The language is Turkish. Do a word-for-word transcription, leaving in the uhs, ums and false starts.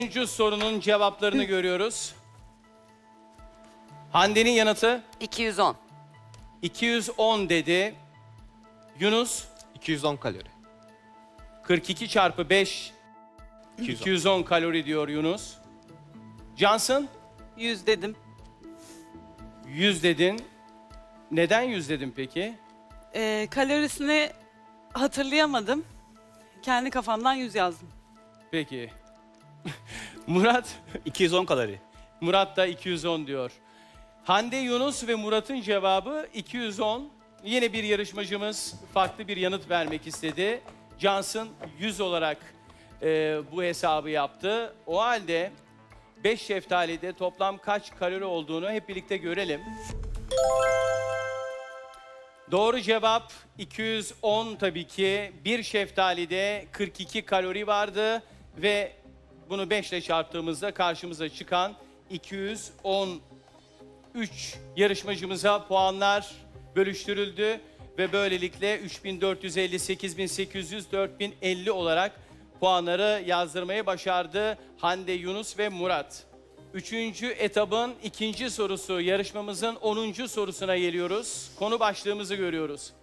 Üçüncü sorunun cevaplarını görüyoruz. Hande'nin yanıtı iki yüz on. iki yüz on dedi. Yunus iki yüz on kalori. kırk iki çarpı beş iki yüz on. iki yüz on kalori diyor Yunus. Johnson yüz dedim. yüz dedin. Neden yüz dedin peki? Ee, kalorisini hatırlayamadım. Kendi kafamdan yüz yazdım. Peki. Murat iki yüz on kalori. Murat da iki yüz on diyor. Hande, Yunus ve Murat'ın cevabı iki yüz on. Yine bir yarışmacımız farklı bir yanıt vermek istedi. Johnson yüz olarak e, bu hesabı yaptı. O halde beş şeftalide toplam kaç kalori olduğunu hep birlikte görelim. Doğru cevap iki yüz on tabii ki. Bir şeftalide kırk iki kalori vardı ve bunu beş ile çarptığımızda karşımıza çıkan iki yüz on üç yarışmacımıza puanlar bölüştürüldü ve böylelikle üç bin dört yüz elli, sekiz bin sekiz yüz, dört bin elli olarak puanları yazdırmayı başardı Hande, Yunus ve Murat. Üçüncü etabın ikinci sorusu, yarışmamızın onuncu sorusuna geliyoruz. Konu başlığımızı görüyoruz.